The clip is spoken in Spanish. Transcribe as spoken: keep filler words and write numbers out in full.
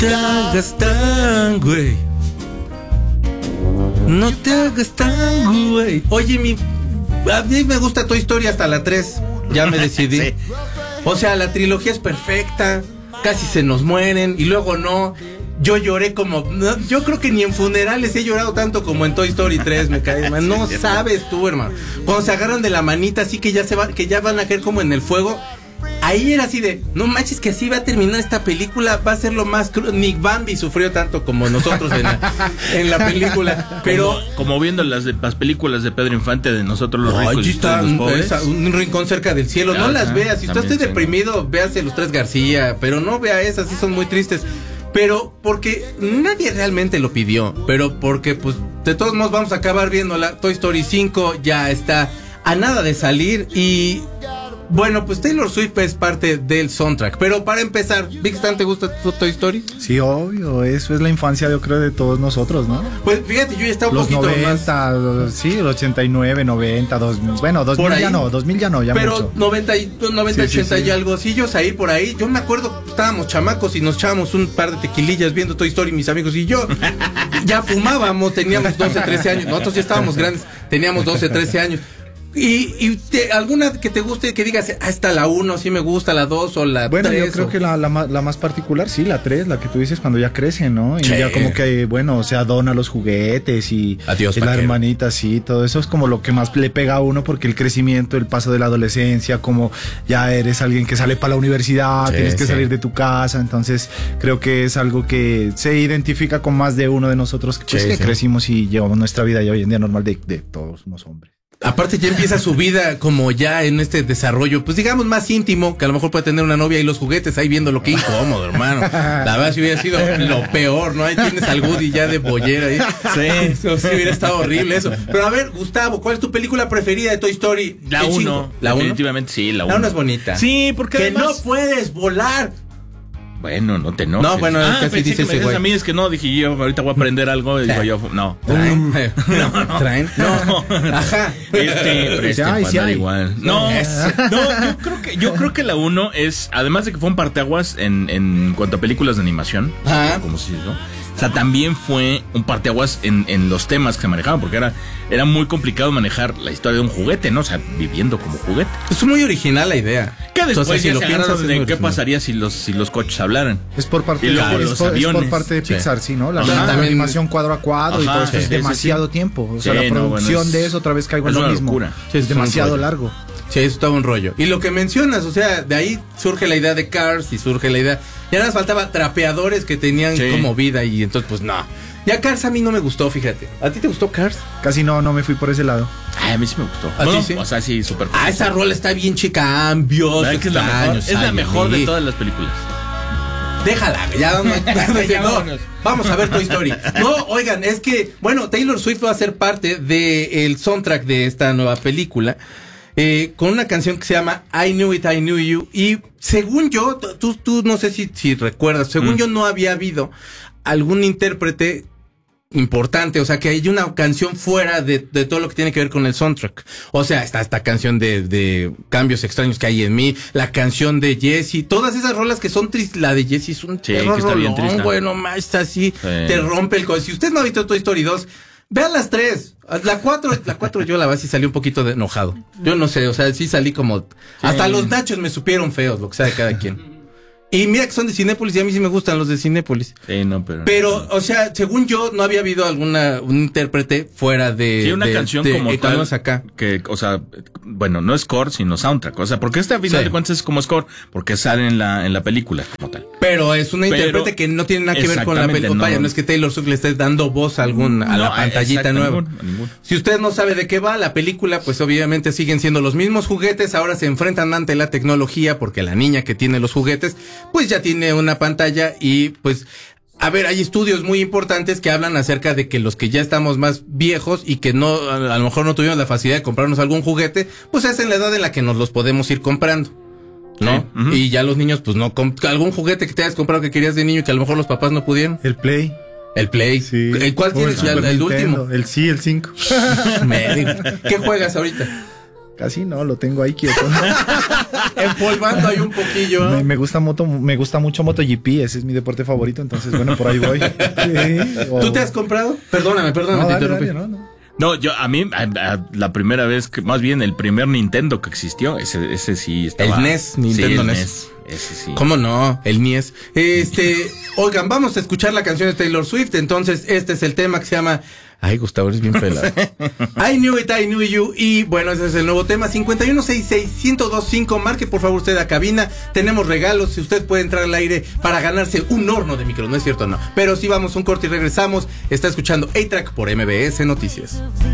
te hagas tan, güey. No te hagas tan, güey. Oye, mi... a mí me gusta Toy Story hasta la tres. Ya me decidí. Sí. O sea, la trilogía es perfecta. Casi se nos mueren y luego no. Yo lloré como... No, yo creo que ni en funerales he llorado tanto como en Toy Story tres, me cae, man. No sabes tú, hermano. Cuando se agarran de la manita así que ya se va, que ya van a caer como en el fuego. Ahí era así de, no manches que así va a terminar esta película, va a ser lo más crudo. Ni Bambi sufrió tanto como nosotros en la, en la película. Pero como, como viendo las, de, las películas de Pedro Infante de Nosotros los Ricos y está, los Pobres. Esa, un rincón cerca del cielo. No, no las veas. Si usted está deprimido, véase Los Tres García. Pero no vea esas, sí son muy tristes. Pero porque nadie realmente lo pidió. Pero porque pues de todos modos vamos a acabar viéndola. Toy Story cinco ya está a nada de salir. Y bueno, pues Taylor Swift es parte del soundtrack. Pero para empezar, Big Stan, ¿te gusta Toy Story? Sí, obvio, eso es la infancia, yo creo, de todos nosotros, ¿no? Pues fíjate, yo ya estaba un los poquito noventa, más... sí, el ochenta y nueve, noventa, dos mil, bueno, dos mil ya no, dos mil ya no, ya pero mucho. noventa, noventa, sí, ochenta sí, sí. y algo, sí, yo ahí por ahí. Yo me acuerdo, estábamos chamacos y nos echábamos un par de tequilillas viendo Toy Story, mis amigos y yo. Ya fumábamos, teníamos doce, trece años. Nosotros ya estábamos grandes, teníamos doce, trece años. Y, y te, alguna que te guste, que digas, ah, esta la uno, sí me gusta, la dos o la bueno, tres. Bueno, yo creo o... que la, la, la más particular, sí, la tres, la que tú dices cuando ya crecen, ¿no? Y sí. ya como que, bueno, se adona los juguetes y, Adiós, y la hermanita, sí, todo eso es como lo que más le pega a uno porque el crecimiento, el paso de la adolescencia, como ya eres alguien que sale para la universidad, sí, tienes que sí. salir de tu casa, entonces creo que es algo que se identifica con más de uno de nosotros pues, sí, que sí. crecimos y llevamos nuestra vida ya hoy en día normal de, de todos unos hombres. Aparte ya empieza su vida como ya en este desarrollo, pues digamos más íntimo, que a lo mejor puede tener una novia y los juguetes ahí viendo lo que incómodo, hermano. La verdad si hubiera sido lo peor, ¿no? Ahí tienes al Woody ya de bollera ahí. Sí. Eso sí hubiera estado horrible eso. Pero a ver, Gustavo, ¿cuál es tu película preferida de Toy Story? La uno. ¿La uno? Definitivamente sí, la uno. La uno es bonita. Sí, porque que además... no puedes volar. Bueno, no te enojes. No, bueno, ah, casi pensé dice que me ese güey. A mí es que no, dije yo, ahorita voy a aprender algo. Y digo yo, no. ¿Traen? No, no. ¿Traen? No. Ajá. Este, pero este ay, sí hay. igual. No, no, yo creo que, yo creo que la uno es, además de que fue un parteaguas en, en cuanto a películas de animación, ah. como se dice, ¿no? O sea, también fue un parteaguas en, en los temas que se manejaban, porque era, era muy complicado manejar la historia de un juguete, ¿no? O sea, viviendo como juguete. Es muy original la idea. Que después o sea, si ya lo se piensas, agarraron de qué original. pasaría si los, si los coches hablaran. Es por parte, y luego de, los es por, aviones. Es por parte de Pixar, sí, sí ¿no? La, la también, animación cuadro a cuadro ajá, y todo eso sí, es sí, demasiado sí. tiempo. O sea, sí, la no, producción bueno, es, de eso otra vez caigo en es lo una mismo. Locura. Sí, es demasiado largo. Sí, eso está un rollo. Y lo que mencionas, o sea, de ahí surge la idea de Cars y surge la idea... Ya nos faltaba trapeadores que tenían sí. como vida y entonces pues no. Ya Cars a mí no me gustó, fíjate. ¿A ti te gustó Cars? Casi no, no me fui por ese lado. Ay, a mí sí me gustó. ¿A bueno, ti sí? O sea, sí, súper. Ah, esa rola está bien chica, cambios. Es la mejor, es la mejor de todas las películas. Déjala, ya vamos, ya no, vamos a ver Toy Story. No, oigan, es que, bueno, Taylor Swift va a ser parte del soundtrack de esta nueva película. Eh, con una canción que se llama I Knew It, I Knew You. Y según yo, tú, tú no sé si, si recuerdas, según mm. yo no había habido algún intérprete importante, o sea que hay una canción fuera de, de todo lo que tiene que ver con el soundtrack. O sea, está esta canción de, de Cambios Extraños que hay en mí, la canción de Jessie, todas esas rolas que son tristes. La de Jessie es un sí, que está bien triste. Bueno, más está así, sí. Te rompe el corazón. Si usted no ha visto Toy Story dos, vean las tres. La cuatro, la cuatro yo la verdad sí salí un poquito de enojado. Yo no sé, o sea, sí salí como... Sí. Hasta los nachos me supieron feos, lo que sea de cada quien. Y mira que son de Cinépolis y a mí sí me gustan los de Cinépolis. Sí, no, pero... Pero, o sea, según yo, no había habido alguna, un intérprete fuera de... Sí, una de, canción de, como de, tal, acá. que, o sea, bueno, no es score, sino soundtrack. O sea, porque este a final sí. de cuentas es como score, porque sale en la, en la película como tal. Pero es una pero, intérprete que no tiene nada que ver con la película. No, Vaya, no es que Taylor Swift le esté dando voz a, algún, a no, la pantallita nueva. Ningún, ningún. Si usted no sabe de qué va la película, pues obviamente siguen siendo los mismos juguetes, ahora se enfrentan ante la tecnología, porque la niña que tiene los juguetes, pues ya tiene una pantalla y pues... A ver, hay estudios muy importantes que hablan acerca de que los que ya estamos más viejos y que no, a lo mejor no tuvimos la facilidad de comprarnos algún juguete, pues es en la edad en la que nos los podemos ir comprando, ¿no? Sí. Uh-huh. Y ya los niños, pues no, algún juguete que te hayas comprado que querías de niño y que a lo mejor los papás no pudieron. El Play. El Play. Sí. ¿Cuál tienes? El, el, el último. El sí, el cinco. ¿Qué juegas ahorita? Casi no, lo tengo ahí quieto. Empolvando ahí un poquillo. Me, me gusta moto, me gusta mucho MotoGP, ese es mi deporte favorito, entonces bueno, por ahí voy. Sí, o... ¿Tú te has comprado? Perdóname, perdóname, no, te dale, interrumpí. dale, no, no. No, yo, a mí, a, a, la primera vez, que más bien el primer Nintendo que existió, ese, ese sí estaba. El N E S, Nintendo sí, el N E S. N E S. Ese sí. ¿Cómo no? El N I E S. Este, oigan, vamos a escuchar la canción de Taylor Swift. Entonces, este es el tema que se llama. Ay, Gustavo, eres bien pelado. I Knew It, I Knew You. Y bueno, ese es el nuevo tema. cinco uno seis seis, uno cero dos cinco. Marque por favor usted a cabina. Tenemos regalos. Si usted puede entrar al aire para ganarse un horno de micro. No es cierto, no. Pero sí, vamos un corte y regresamos. Está escuchando A-Track por M B S Noticias.